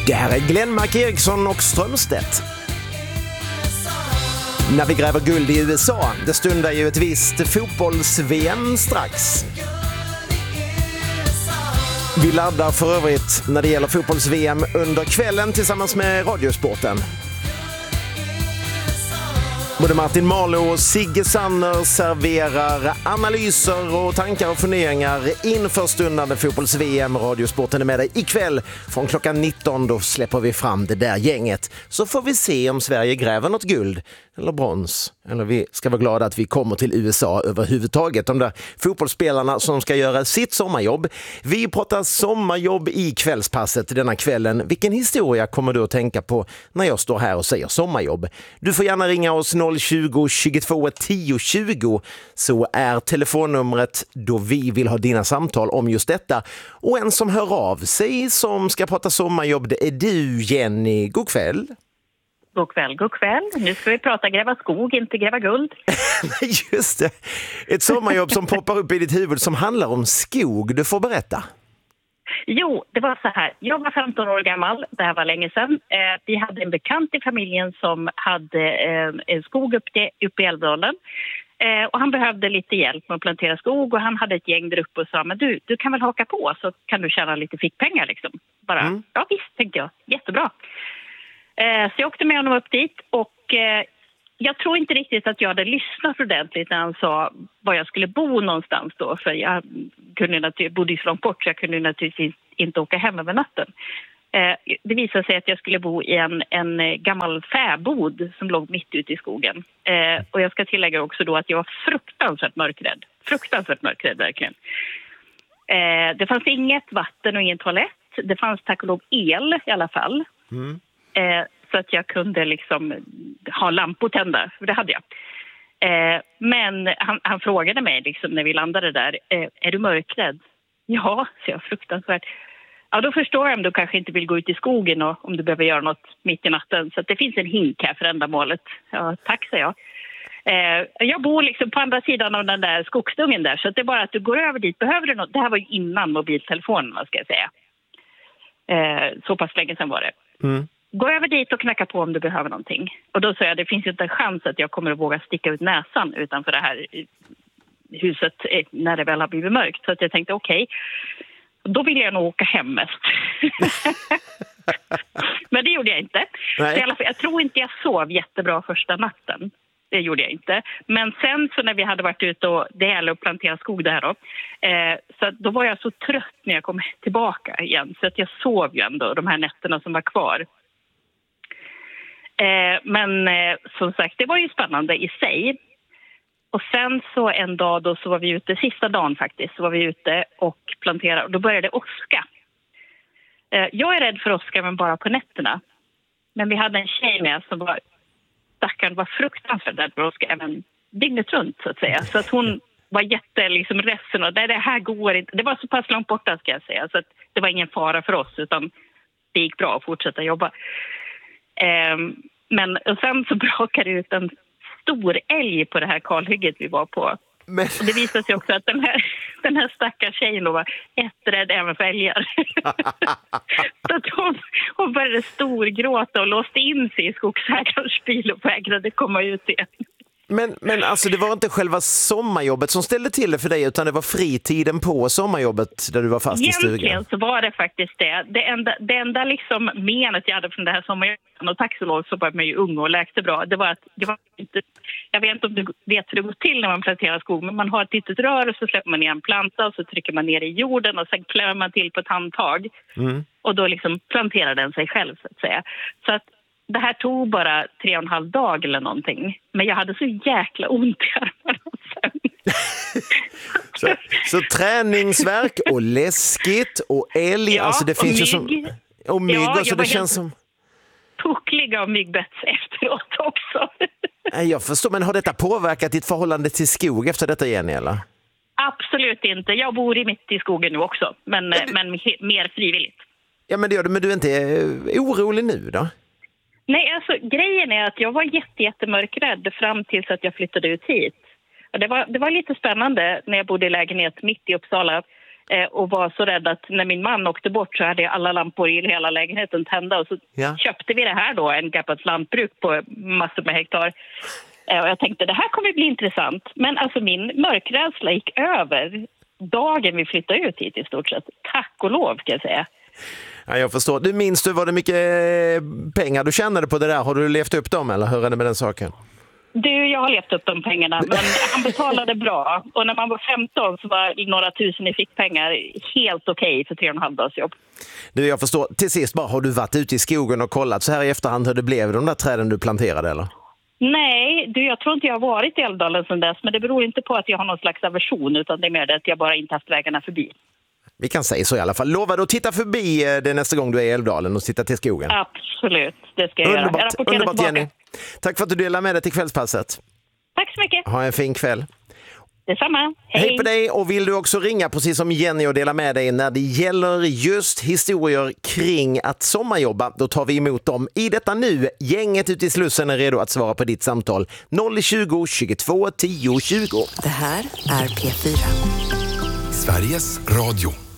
Där är Glenmark Eriksson och Strömstedt. När vi gräver guld i USA, det stundar ju ett visst fotbolls-VM strax. Vi laddar för övrigt när det gäller fotbolls-VM under kvällen tillsammans med Radiosporten. Både Martin Marlow och Sigge Sanner serverar analyser och tankar och funderingar inför stundande fotbolls-VM. Radiosporten är med dig ikväll från klockan 19. Då släpper vi fram det där gänget. Så får vi se om Sverige gräver något guld eller brons. Eller vi ska vara glada att vi kommer till USA överhuvudtaget. De där fotbollsspelarna som ska göra sitt sommarjobb. Vi pratar sommarjobb i kvällspasset denna kvällen. Vilken historia kommer du att tänka på när jag står här och säger sommarjobb? Du får gärna ringa oss 020 22 10 20, så är telefonnumret då vi vill ha dina samtal om just detta. Och en som hör av sig som ska prata sommarjobb, det är du, Jenny. God kväll. God kväll, god kväll. Nu ska vi prata gräva skog, inte gräva guld. Just det. Ett sommarjobb som poppar upp i ditt huvud som handlar om skog. Du får berätta. Jo, det var så här. Jag var 15 år gammal, det här var länge sedan. Vi hade en bekant i familjen som hade en skog uppe i Älvdalen. Och han behövde lite hjälp med att plantera skog och han hade ett gäng där uppe och sa, men du kan väl haka på så kan du tjäna lite fickpengar liksom. Bara, ja visst, tänkte jag. Jättebra. Så jag åkte med honom upp dit och jag tror inte riktigt att jag hade lyssnat ordentligt när han sa var jag skulle bo någonstans då. För jag bodde så långt bort så jag kunde naturligtvis inte åka hem över natten. Det visade sig att jag skulle bo i en gammal fäbod som låg mitt ute i skogen. Och jag ska tillägga också då att jag var fruktansvärt mörkrädd. Fruktansvärt mörkrädd verkligen. Det fanns inget vatten och ingen toalett. Det fanns tack och lov el i alla fall. Så att jag kunde liksom ha lampor tända, för det hade jag. Men han frågade mig liksom när vi landade där, är du mörkrädd? Ja, så jag fruktansvärt. Ja, då förstår jag om du kanske inte vill gå ut i skogen och om du behöver göra något mitt i natten. Så att det finns en hink här för ändamålet. Ja, tack, så jag. Jag bor liksom på andra sidan av den där skogsdungen där, så att det är bara att du går över dit. Behöver du något? Det här var ju innan mobiltelefonen, ska jag säga. Så pass länge sedan var det. Gå över dit och knacka på om du behöver någonting. Och då sa jag, det finns ju inte en chans att jag kommer att våga sticka ut näsan utanför det här huset när det väl har blivit mörkt. Så att jag tänkte, okej, då vill jag nog åka hem mest. Men det gjorde jag inte. Så i alla fall, jag tror inte jag sov jättebra första natten. Det gjorde jag inte. Men sen så när vi hade varit ute och det gällde att plantera skog där då. Så då var jag så trött när jag kom tillbaka igen. Så att jag sov ju ändå de här nätterna som var kvar. Men som sagt, det var ju spännande i sig. Och sen så en dag då så var vi ute, sista dagen faktiskt, så var vi ute och planterade. Och då började det åska. Jag är rädd för åska men bara på nätterna. Men vi hade en tjej med som var, stackaren var fruktansvärt rädd för åska även dygnet runt så att säga. Så att hon var liksom ledsen och det här går inte. Det var så pass långt borta ska jag säga. Så att det var ingen fara för oss utan det gick bra att fortsätta jobba. Men och sen så brakade det ut en stor älg på det här kalhygget vi var på. Men... Och det visade sig också att den här stackars tjejen då var jätterädd även för älgar. Så att hon började storgråta och låste in sig i skogsägarens bil och vägrade komma ut igen. Men alltså det var inte själva sommarjobbet som ställde till det för dig utan det var fritiden på sommarjobbet där du var fast i stugan. Egentligen så var det faktiskt det. Det enda liksom menet jag hade från det här sommarjobbet och tack så lov så var jag ju ung och läkte bra. Det var att det var inte, jag vet inte om du vet hur det går till när man planterar skog, men man har ett litet rör och så släpper man ner en planta och så trycker man ner i jorden och sen klämmer man till på ett handtag. Och då liksom planterar den sig själv så att säga. Så att det här tog bara 3,5 dagar eller någonting. Men jag hade så jäkla ont i armarna sen. så träningsverk och läskigt och älg. Ja, alltså det finns ju som... Och mygg, ja, alltså det känns som... Tokliga av myggbett efteråt också. Jag förstår, men har detta påverkat ditt förhållande till skog efter detta, Jenny, eller? Absolut inte. Jag bor mitt i skogen nu också. Men mer frivilligt. Ja, men det gör du. Men du är inte orolig nu då? Nej, alltså grejen är att jag var jättemörkrädd fram tills att jag flyttade ut hit. Och det var lite spännande när jag bodde i lägenhet mitt i Uppsala. Och var så rädd att när min man åkte bort så hade jag alla lampor i hela lägenheten tända. Och så köpte vi det här då, en Gappats lantbruk på massor med hektar. Och jag tänkte, det här kommer bli intressant. Men alltså min mörkrädsla gick över dagen vi flyttade ut hit i stort sett. Tack och lov, kan jag säga. Ja, jag förstår. Du minns var det mycket pengar du tjänade på det där? Har du levt upp dem eller hur är det med den saken? Du, jag har levt upp de pengarna, men han betalade bra. Och när man var 15 så var några tusen i fickpengar helt okej för 3,5 dagars jobb. Du, jag förstår. Till sist bara, har du varit ute i skogen och kollat så här i efterhand hur det blev de där träden du planterade eller? Nej, du, jag tror inte jag har varit i Älvdalen sedan dess, men det beror inte på att jag har någon slags aversion, utan det är mer det att jag bara inte haft vägarna förbi. Vi kan säga så i alla fall. Lova dig att titta förbi det nästa gång du är i Älvdalen och titta till skogen. Absolut, det ska jag göra. Jag rapporterar underbart tillbaka. Jenny. Tack för att du delar med dig till kvällspasset. Tack så mycket. Ha en fin kväll. Detsamma. Hej på dig, och vill du också ringa precis som Jenny och dela med dig när det gäller just historier kring att sommarjobba, då tar vi emot dem i detta nu. Gänget ute i Slussen är redo att svara på ditt samtal 020 22 10 20. Det här är P4. Sveriges Radio.